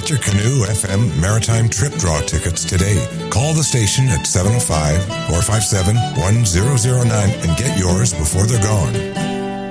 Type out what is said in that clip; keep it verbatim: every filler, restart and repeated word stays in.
Get your Canoe F M Maritime Trip Draw tickets today. Call the station at seven oh five, four five seven, one zero zero nine and get yours before they're gone.